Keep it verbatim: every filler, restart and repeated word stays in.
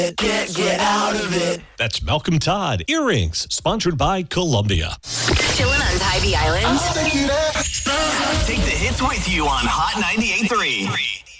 Can't get out of it. That's Malcolm Todd. Earrings, sponsored by Columbia. Chilling on Tybee Island. I'll take you there. Take the hits with you on Hot ninety-eight point three.